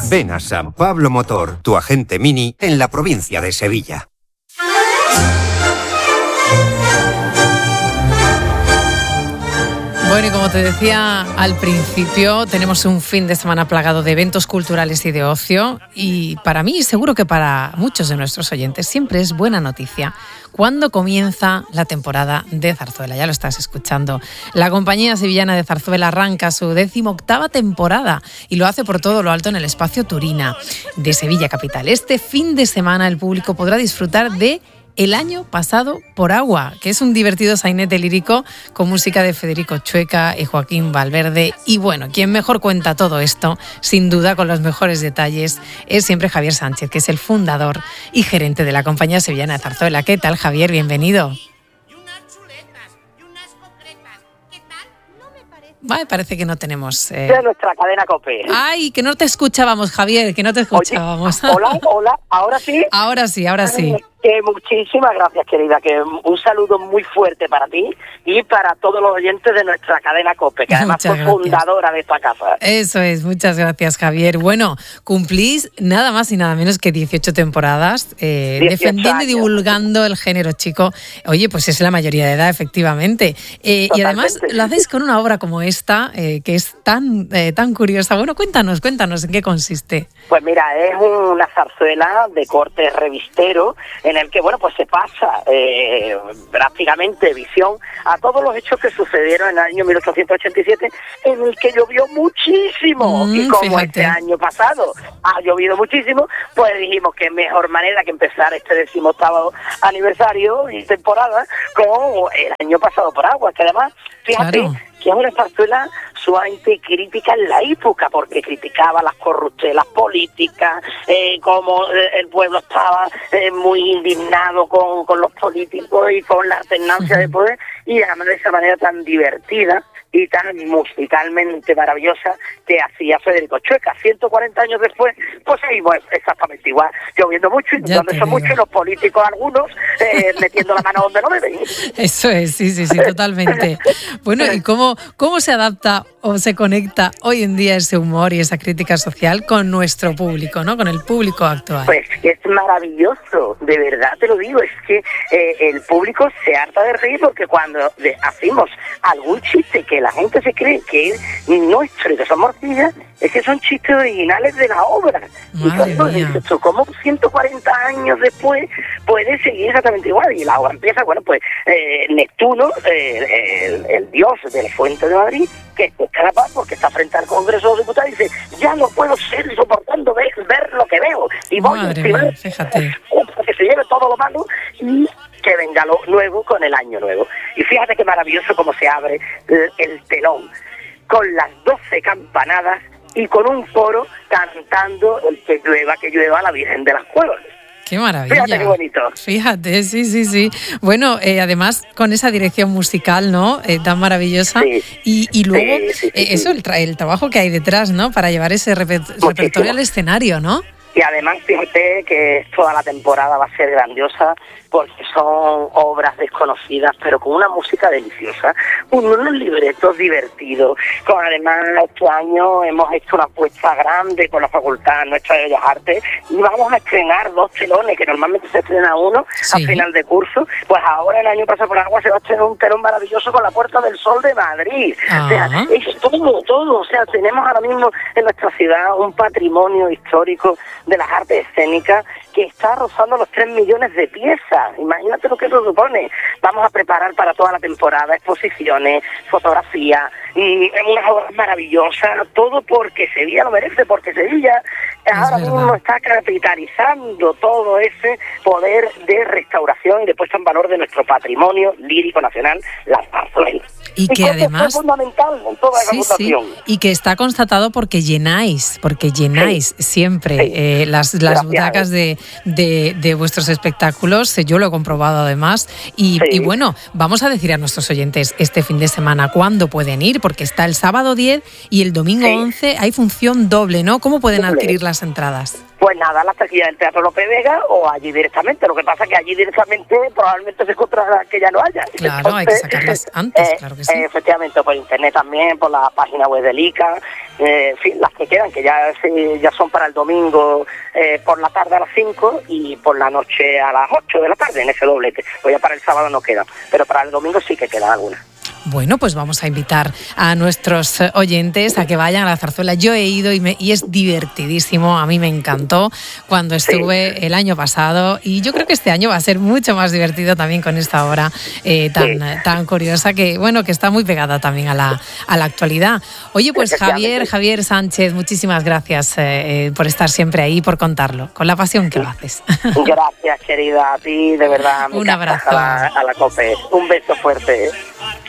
Ven a San Pablo Motor, tu agente Mini, en la provincia de Sevilla. Bueno, y como te decía al principio, tenemos un fin de semana plagado de eventos culturales y de ocio. Y para mí, seguro que para muchos de nuestros oyentes, siempre es buena noticia cuando comienza la temporada de zarzuela. Ya lo estás escuchando. La compañía sevillana de zarzuela arranca su 18ª temporada y lo hace por todo lo alto en el espacio Turina de Sevilla capital. Este fin de semana el público podrá disfrutar de El año pasado por agua, que es un divertido sainete lírico con música de Federico Chueca y Joaquín Valverde. Y bueno, quien mejor cuenta todo esto, sin duda con los mejores detalles, es siempre Javier Sánchez, que es el fundador y gerente de la compañía sevillana de zarzuela. ¿Qué tal, Javier? Bienvenido. Vale, parece que no tenemos... De nuestra cadena COPE. Ay, que no te escuchábamos, Javier, que no te escuchábamos. Oye, hola, ¿ahora sí? Ahora sí. Que muchísimas gracias, querida, que un saludo muy fuerte para ti y para todos los oyentes de nuestra cadena COPE, que además fue fundadora de esta casa. Eso es, muchas gracias, Javier. Bueno, cumplís nada más y nada menos que 18 temporadas 18 defendiendo años. Y divulgando el género chico. Oye, pues es la mayoría de edad, efectivamente. Y además lo hacéis con una obra como esta, que es tan curiosa. Bueno, cuéntanos en qué consiste. Pues mira, es una zarzuela de corte revistero, en el que, bueno, pues se pasa prácticamente visión a todos los hechos que sucedieron en el año 1887, en el que llovió muchísimo. Y como fíjate. Este año pasado ha llovido muchísimo, pues dijimos que mejor manera que empezar este 18º aniversario y temporada con El año pasado por agua, que además, fíjate, claro, que es una zarzuela sumamente crítica en la época, porque criticaba las corruptelas políticas, como el pueblo estaba muy indignado con los políticos y con la alternancia de poder, y además de esa manera tan divertida y tan musicalmente maravillosa que hacía Federico Chueca. 140 años después, pues seguimos exactamente igual, lloviendo mucho, inundándose mucho, y los políticos algunos metiendo la mano donde no deben. Eso es, sí, totalmente. Bueno, ¿y cómo se adapta o se conecta hoy en día ese humor y esa crítica social con nuestro público, ¿no? Con el público actual. Pues es maravilloso, de verdad te lo digo, es que el público se harta de reír, porque cuando hacemos algún chiste que la gente se cree que es nuestro y que son morcillas, es que son chistes originales de la obra. Madre mía. Esto, como 140 años después puede seguir exactamente igual, y la obra empieza, bueno, pues Neptuno, el dios de la Fuente de Madrid, que busca la paz porque está frente al Congreso de los Diputados, y dice: ya no puedo seguir soportando ver lo que veo, y voy a fíjate, que se lleve todo lo malo y que venga lo nuevo con el año nuevo. Y fíjate qué maravilloso cómo se abre el telón, con las 12 campanadas y con un coro cantando el que llueva la Virgen de las Cuevas. ¡Qué maravilla! Fíjate qué bonito. Fíjate, sí. Bueno, además con esa dirección musical, ¿no? Tan maravillosa. Sí. Y luego, sí. Eso, el trabajo que hay detrás, ¿no? Para llevar ese repertorio al escenario, ¿no? Y además, fíjate que toda la temporada va a ser grandiosa, porque son obras desconocidas, pero con una música deliciosa, con unos libretos divertidos, con además este año hemos hecho una apuesta grande con la Facultad Nuestra de Bellas Artes, y vamos a estrenar 2 telones, que normalmente se estrena uno al final de curso. Pues ahora, el año pasado por agua, se va a estrenar un telón maravilloso con la Puerta del Sol de Madrid. O sea, es todo. O sea, tenemos ahora mismo en nuestra ciudad un patrimonio histórico de las artes escénicas que está rozando los 3 millones de piezas. Imagínate lo que eso supone. Vamos a preparar para toda la temporada exposiciones, fotografía, y unas obras maravillosas, todo porque Sevilla lo merece, porque Sevilla ahora mismo está capitalizando todo ese poder de restauración y de puesta en valor de nuestro patrimonio lírico nacional, la zarzuela. Y que además es fundamental en toda esa fundación. Y que está constatado porque llenáis siempre las butacas de vuestros espectáculos. Yo lo he comprobado además. Y bueno, vamos a decir a nuestros oyentes este fin de semana cuándo pueden ir, porque está el sábado 10 y el domingo 11 hay función doble, ¿no? ¿Cómo pueden adquirir las entradas? Pues nada, la taquilla del Teatro López Vega o allí directamente. Lo que pasa es que allí directamente probablemente se encontrará que ya no haya. Claro, entonces, hay que sacarlas antes, claro que sí. Efectivamente, por internet también, por la página web del ICA, Sí, las que quedan, que ya son para el domingo por la tarde a las 5 y por la noche a las 8 de la tarde en ese doblete. Pues ya para el sábado no quedan, pero para el domingo sí que quedan algunas. Bueno, pues vamos a invitar a nuestros oyentes a que vayan a la zarzuela. Yo he ido y es divertidísimo. A mí me encantó cuando estuve el año pasado y yo creo que este año va a ser mucho más divertido también con esta obra tan curiosa que está muy pegada también a la actualidad. Oye, pues Javier Sánchez, muchísimas gracias por estar siempre ahí, por contarlo, con la pasión que lo haces. Gracias, querida, a ti, de verdad. Un abrazo. A la COPE. Un beso fuerte.